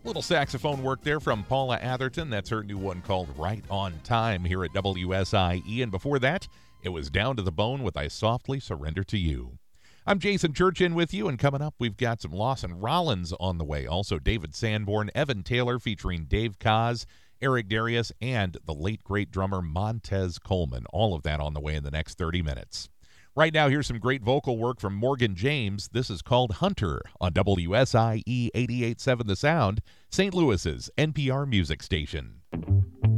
Little saxophone work there from Paula Atherton. That's her new one called Right on Time here at WSIE. And before that, it was Down to the Bone with I Softly Surrender to You. I'm Jason Church in with you, and coming up, we've got some Lawson Rollins on the way. Also, David Sanborn, Evan Taylor featuring Dave Koz, Eric Darius, and the late great drummer Montez Coleman. All of that on the way in the next 30 minutes. Right now, here's some great vocal work from Morgan James. This is called Hunter on WSIE 88.7 The Sound, St. Louis's NPR music station.